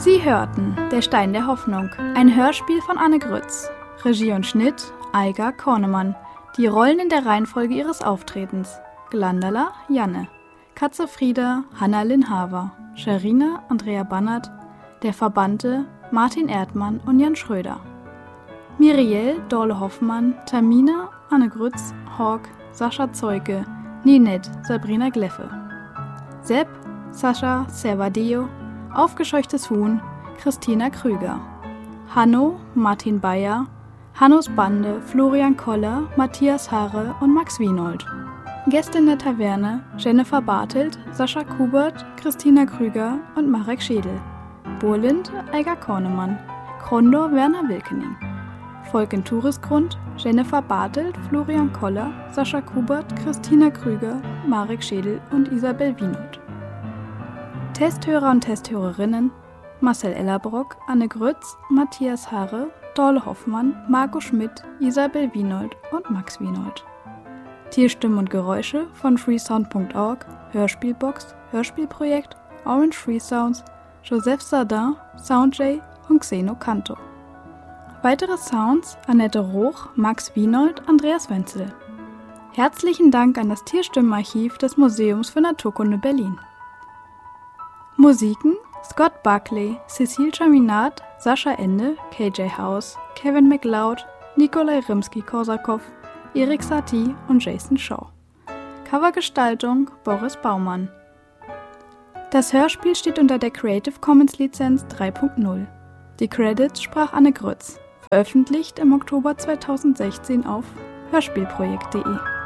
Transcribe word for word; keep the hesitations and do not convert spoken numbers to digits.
Sie hörten Der Stein der Hoffnung, ein Hörspiel von Anne Grütz. Regie und Schnitt Aiga Kornemann. Die Rollen in der Reihenfolge ihres Auftretens: Glandala Janne, Katze Frieda Hanna-Lynn Haver, Scherina Andrea Bannert, der Verbannte Martin Erdmann und Jan Schröder. Miriel Dorle Hoffmann, Tamina Anne Grütz, Hawk Sascha Zeuke, Ninette Sabrina Gleffe. Sepp Sascha Servadeo, Aufgescheuchtes Huhn Christina Krüger. Hanno Martin Bayer, Hannos Bande Florian Koller, Matthias Haare und Max Wienold. Gäste in der Taverne Jennifer Bartelt, Sascha Kubert, Christina Krüger und Marek Schädel. Burlind Aiga Kornemann, Krondor Werner Wilkening. Volk in Tourisgrund Jennifer Bartelt, Florian Koller, Sascha Kubert, Christina Krüger, Marek Schädel und Isabel Wienold. Testhörer und Testhörerinnen Marcel Ellerbrock, Anne Grütz, Matthias Haare, Dorle Hoffmann, Marco Schmidt, Isabel Wienold und Max Wienold. Tierstimmen und Geräusche von freesound punkt org, Hörspielbox, Hörspielprojekt, Orange Free Sounds, Joseph Sardin, Soundjay und Xeno Canto. Weitere Sounds Annette Roch, Max Wienold, Andreas Wenzel. Herzlichen Dank an das Tierstimmenarchiv des Museums für Naturkunde Berlin. Musiken Scott Buckley, Cecile Chaminade, Sascha Ende, K J House, Kevin MacLeod, Nikolai Rimsky-Korsakow, Erik Satie und Jason Shaw. Covergestaltung Boris Baumann. Das Hörspiel steht unter der Creative Commons Lizenz drei Punkt null. Die Credits sprach Anne Grütz. Veröffentlicht im Oktober zweitausendsechzehn auf hörspielprojekt punkt de.